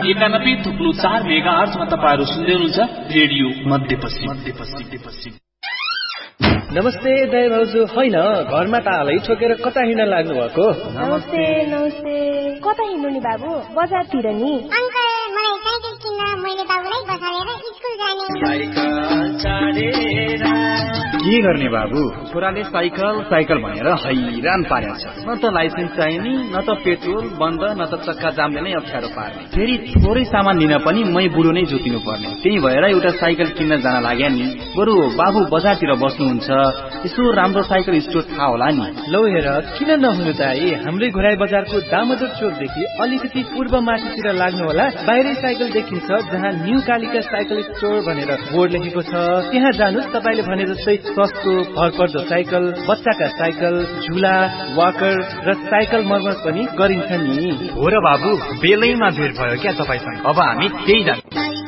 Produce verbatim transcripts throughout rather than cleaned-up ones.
एकानब्बे थुप्रो चार मेगा आर्चमा तपाईहरु सुन्दै हुनुहुन्छ रेडियो मध्यपश्चिम मध्यपश्चिम। नमस्ते दाइ भाउजू, होइन घरमा तालै ठोकेर कता हिँड्न लाग्नु भएको? नमस्ते नमस्ते, कता हिँड्नु नि बाबु? बजारतिर नि। अंकल मलाई साइकल किन्न, मैले बाबुलाई बसालेर स्कुल जाने। साइकल चढेर के गर्ने बाबु, छोराले साइकल साइकल भनेर हैरान पारेको छ। न त लाइसेन्स चाहिने, न त पेट्रोल बन्द, न त चक्का जामले नै अप्ठ्यारो पार्ने। फेरि थोरै सामान लिन पनि मै बुढो नै जोतिनु पर्ने। त्यही भएर एउटा साइकल किन्न जान लाग्या नि। बरु बाबु बजारतिर बस्नुहुन्छ, यसो राम्रो साइकल स्टोर थाहा होला नि। लौ हेर, किन नहुनु दाइ, हाम्रै घोराई बजारको दामोदर चोकदेखि अलिकति पूर्व माथितिर लाग्नु होला। बाहिरै साइकल देखिन्छ, जहाँ न्यू कालिका साइकल स्टोर भनेर बोर्ड लेखेको छ। त्यहाँ जानुस्, तपाईले भने जस्तै सस्तो भरपर्दो साइकल, बच्चाका साइकल, झुला, वाकर र साइकल मर्मत पनि गरिन्छ नि। हो र बाबु, बेलैमा भेट भयो क्या तपाईसँग। अब हामी त्यही जान्छौँ।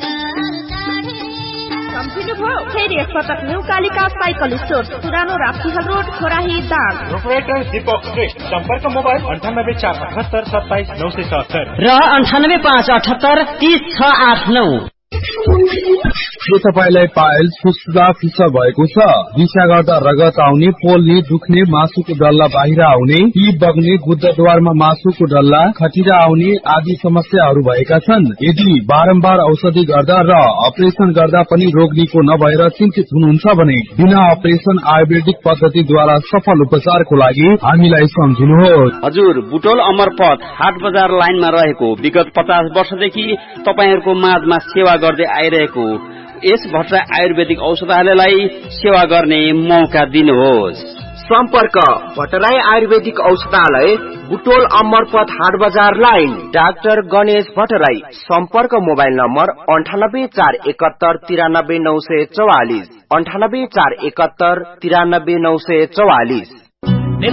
फेरि एकपटक न्यू कालिका साइकल स्टोर, पुरानो राप्तीहल रोड, खोराही दाङ। प्रोपराइटर दीपक श्रेष्ठ। सम्पर्क मोबाइल अन्ठानब्बे चार अठहत्तर सत्ताइस नौ सय सत्तर र अन्ठानब्बे पाँच अठहत्तर तीस छ आठ नौ। के तपाईलाई पाइल्स फुस्फुसा फिसर भएको छ? दिशा गर्दा रगत आउने, पोल्ने, दुख्ने, मासुको डल्ला बाहिर आउने, पी बग्ने, गुद्दद्वारमा मासुको डल्ला, खटिरा आउने आदि समस्याहरू भएका छन्? यदि बारम्बार औषधि गर्दा र अपरेसन गर्दा पनि रोग निको नभएर चिन्तित हुनुहुन्छ भने बिना अपरेसन आयुर्वेदिक पद्धतिद्वारा सफल उपचारको लागि हामीलाई सम्झिनुहोस्। हजुर, बुटोल अमरपथ हाट बजार लाइनमा रहेको विगत पचास वर्षदेखि तपाईहरुको माझमा सेवा गर्दै आइरहेको यस भट्टराई आयुर्वेदिक औषधालयलाई सेवा गर्ने मौका दिनुहोस्। सम्पर्क भट्टराई आयुर्वेदिक औषधालय, बुटोल अमरपथ हाट बजार लाइन, डाक्टर गणेश भट्टराई। सम्पर्क मोबाइल नम्बर अन्ठानब्बे चार एकहत्तर तिरानब्बे नौ सय चौवालिस अन्ठानब्बे चार एकहत्तर तिरानब्बे नौ सय चौवालिस।